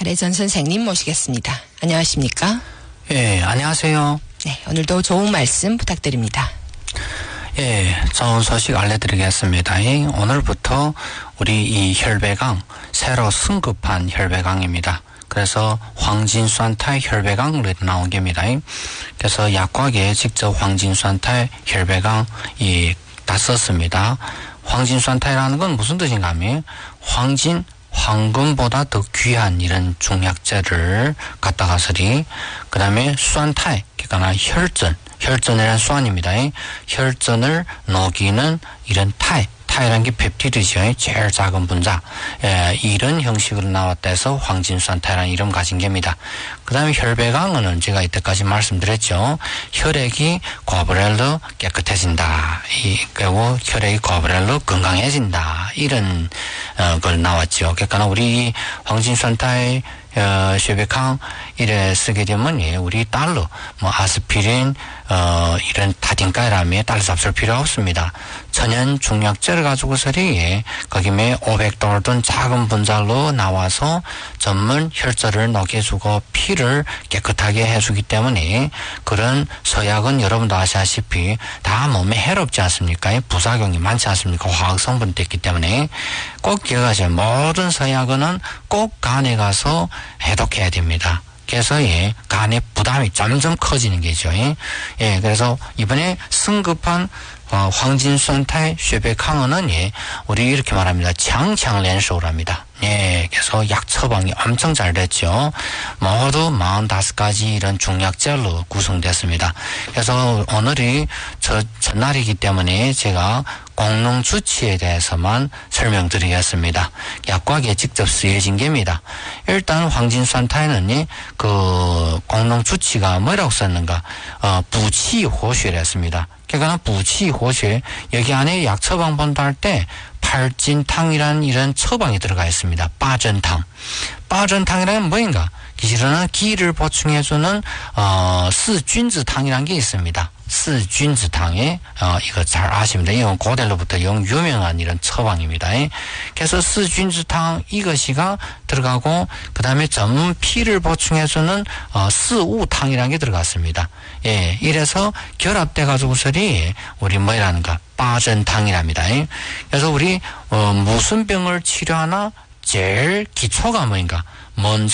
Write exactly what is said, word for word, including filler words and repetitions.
달혜전 선생님 모시겠습니다. 안녕하십니까? 예, 안녕하세요. 네, 오늘도 좋은 말씀 부탁드립니다. 예, 좋은 소식 알려드리겠습니다. 오늘부터 우리 이 혈배강, 새로 승급한 혈배강입니다. 그래서 황진수한테 혈배강으로 나온 겁니다. 그래서 약과에 직접 황진수한테 혈배강 이 다 썼습니다. 황진수한테라는 건 무슨 뜻인가 하면 황진, 황금보다 더 귀한 이런 중약재를 갖다가 서리. 그 다음에 수안타이, 그러니까 혈전, 혈전이라는 수안입니다. 혈전을 녹이는 이런 타이, 타이라는 게 펩티드죠. 제일 작은 분자. 예, 이런 형식으로 나왔다 해서 황진수안타이라는 이름 가진 겁니다. 그 다음에 혈배강은 제가 이때까지 말씀드렸죠. 혈액이 과브렐로 깨끗해진다. 이, 그리고 혈액이 과브렐로 건강해진다. 이런, 어, 걸 나왔죠. 그러니까 우리 황진수안타이 어, 쉐베캉 이래 쓰게 되면 예, 우리 달러 뭐 아스피린 어 이런 타딘가이라면 달러 잡술 필요 없습니다. 천연 중약제를 가지고서리 예, 거기에 오백 달러든 작은 분자로 나와서 전문 혈전을 녹여주고 피를 깨끗하게 해주기 때문에 그런 서약은 여러분도 아시다시피 다 몸에 해롭지 않습니까? 부작용이 많지 않습니까? 화학 성분도 있기 때문에 꼭 기억하세요. 모든 서약은 꼭 간에 가서 해독해야 됩니다. 그래서 예, 간의 부담이 점점 커지는 게죠. 예, 예 그래서 이번에 승급한 어, 황진수안타이 쉐베캉은 예, 우리 이렇게 말합니다. 장창連手랍니다. 예, 그래서 약 처방이 엄청 잘 됐죠. 모두 사십오 가지 이런 중약제로 구성됐습니다. 그래서 오늘이 저, 첫날이기 때문에 제가 공농 주치에 대해서만 설명드리겠습니다. 약과에 직접 쓰여진 겁니다. 일단 황진수안타이는 그 공농 주치가 뭐라고 썼는가? 어, 부치호쉐를 했습니다. 그러니까 부치호쉐 여기 안에 약 처방본도 할 때 팔진탕이라는 이런 처방이 들어가 있습니다. 빠전탕. 빠전탕이라는 뭐인가? 기실은 기를 보충해주는 어, 스쥔즈탕이라는 게 있습니다. 스쥔즈탕에 어, 이거 잘 아십니다. 이건 고대로부터 영 유명한 이런 처방입니다. 그래서 스쥔즈탕 이것이가 들어가고 그 다음에 전문 피를 보충해주는 어, 스우탕이라는 게 들어갔습니다. 예, 이래서 결합돼 가지고서리 우리 뭐라는가 빠전탕이랍니다. 그래서 우리 어, 무슨 병을 치료하나 제일 기초가 뭐인가? 먼저